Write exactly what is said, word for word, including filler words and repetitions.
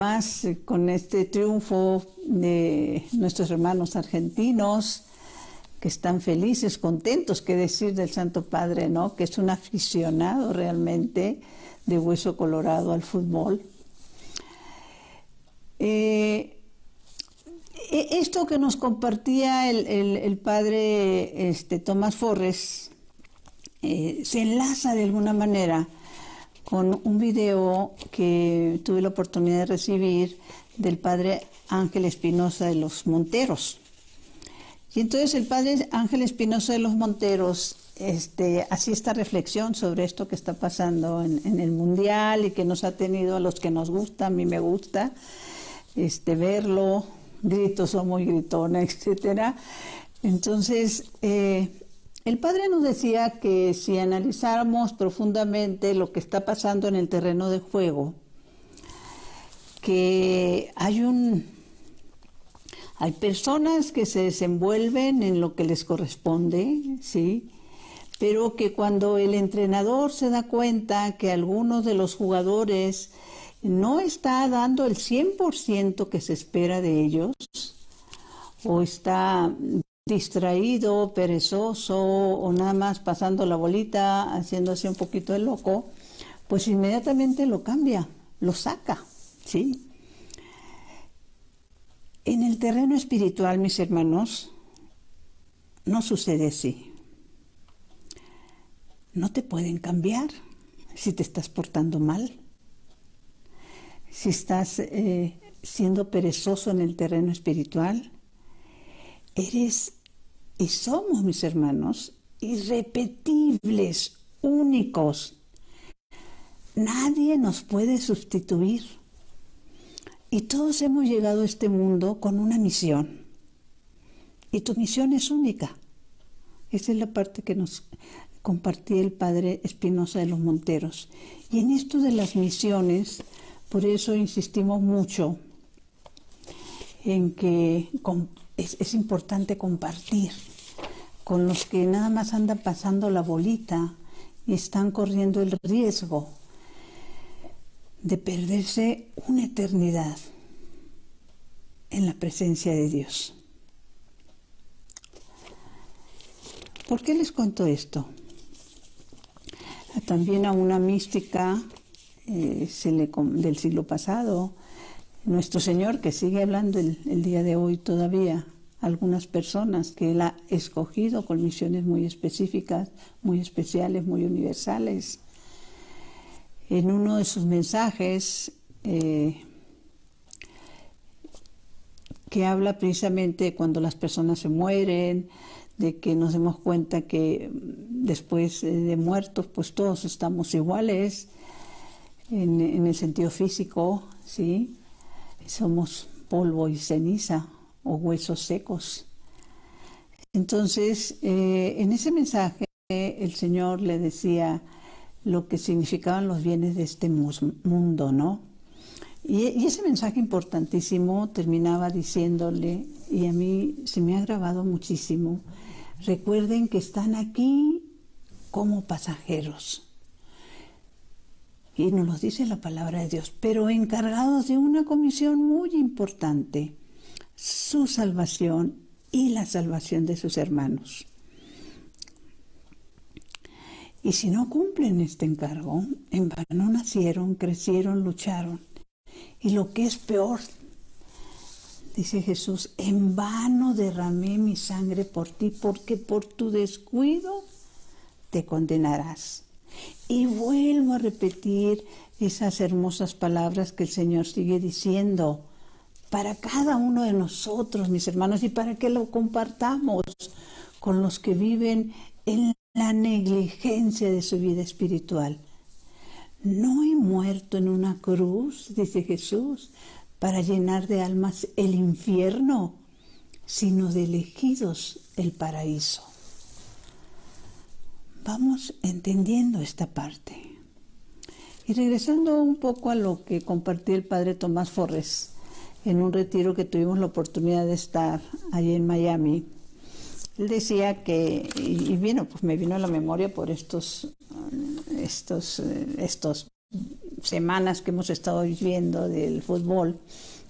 Más eh, con este triunfo de nuestros hermanos argentinos, que están felices, contentos, qué decir del Santo Padre, ¿no? Que es un aficionado realmente de hueso colorado al fútbol. Eh, esto que nos compartía el, el, el padre este, Tomás Forres eh, se enlaza de alguna manera con un video que tuve la oportunidad de recibir del padre Ángel Espinosa de los Monteros. Y entonces el padre Ángel Espinosa de los Monteros este, hacía esta reflexión sobre esto que está pasando en, en el Mundial y que nos ha tenido a los que nos gusta, a mí me gusta este, verlo, gritos o muy gritona, etcétera. Entonces, eh, el padre nos decía que si analizáramos profundamente lo que está pasando en el terreno de juego, que hay un hay personas que se desenvuelven en lo que les corresponde, sí, pero que cuando el entrenador se da cuenta que algunos de los jugadores no está dando el cien por ciento que se espera de ellos, o está distraído, perezoso, o nada más pasando la bolita, haciéndose un poquito de loco, pues inmediatamente lo cambia, lo saca, ¿sí? En el terreno espiritual, mis hermanos, no sucede así. No te pueden cambiar si te estás portando mal, si estás eh, siendo perezoso en el terreno espiritual. Eres y somos, mis hermanos, irrepetibles, únicos. Nadie nos puede sustituir. Y todos hemos llegado a este mundo con una misión. Y tu misión es única. Esa es la parte que nos compartía el padre Espinosa de los Monteros. Y en esto de las misiones, por eso insistimos mucho en que es, es importante compartir con los que nada más andan pasando la bolita y están corriendo el riesgo de perderse una eternidad en la presencia de Dios. ¿Por qué les cuento esto? También a una mística eh, se le, del siglo pasado, nuestro Señor, que sigue hablando el, el día de hoy todavía, algunas personas que Él ha escogido con misiones muy específicas, muy especiales, muy universales. En uno de sus mensajes, eh, que habla precisamente cuando las personas se mueren, de que nos demos cuenta que después de muertos, pues todos estamos iguales, en, en el sentido físico, ¿sí? Somos polvo y ceniza, o huesos secos. Entonces, eh, en ese mensaje, el Señor le decía lo que significaban los bienes de este mundo, ¿no? Y, y ese mensaje importantísimo terminaba diciéndole, y a mí se me ha grabado muchísimo, recuerden que están aquí como pasajeros. Y nos lo dice la palabra de Dios, pero encargados de una comisión muy importante, su salvación y la salvación de sus hermanos. Y si no cumplen este encargo, en vano nacieron, crecieron, lucharon. Y lo que es peor, dice Jesús, en vano derramé mi sangre por ti, porque por tu descuido te condenarás. Y vuelvo a repetir esas hermosas palabras que el Señor sigue diciendo para cada uno de nosotros, mis hermanos, y para que lo compartamos con los que viven en la negligencia de su vida espiritual. No he muerto en una cruz, dice Jesús, para llenar de almas el infierno, sino de elegidos el paraíso. Vamos entendiendo esta parte. Y regresando un poco a lo que compartió el padre Tomás Forres en un retiro que tuvimos la oportunidad de estar allí en Miami, él decía que, y, y bueno, pues me vino a la memoria por estos, estos, estos semanas que hemos estado viviendo del fútbol,